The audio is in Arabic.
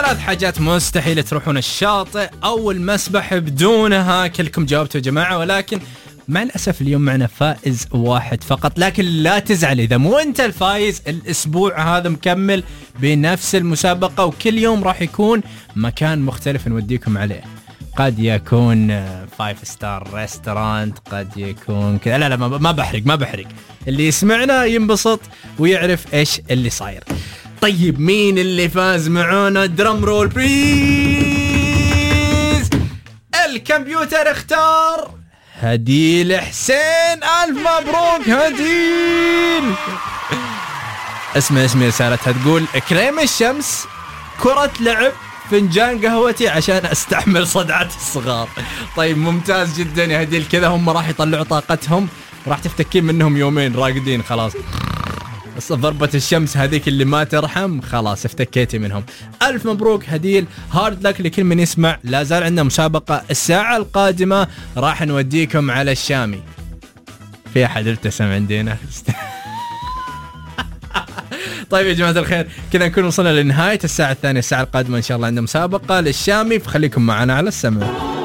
3 حاجات مستحيل تروحون الشاطئ أو المسبح بدونها. كلكم جاوبتوا يا جماعة، ولكن مع الأسف اليوم معنا فائز واحد فقط. لكن لا تزعل إذا مو أنت الفايز، الأسبوع هذا مكمل بنفس المسابقة، وكل يوم راح يكون مكان مختلف نوديكم عليه. قد يكون 5 ستار ريستورانت، قد يكون كذا. لا ما بحرق. اللي يسمعنا ينبسط ويعرف إيش اللي صاير. طيب مين اللي فاز معونا؟ درام رول بليز. الكمبيوتر اختار هديل حسين. ألف مبروك هديل. اسمع رسالتها تقول: كريم الشمس، كرة لعب، فنجان قهوتي عشان استحمل صدعات الصغار. طيب ممتاز جدا يا هديل، كذا هم راح يطلعوا طاقتهم، راح تفتكين منهم يومين راقدين خلاص. ضربة الشمس هذيك اللي ما ترحم، خلاص افتكيتي منهم. ألف مبروك هديل. هارد لك لكل من يسمع. لا زال عندنا مسابقة الساعة القادمة، راح نوديكم على الشامي. في أحد ابتسم عندنا. طيب يا جماعة الخير، كذا نكون وصلنا لنهاية الساعة الثانية. الساعة القادمة إن شاء الله عندنا مسابقة للشامي، فخليكم معنا على السمع.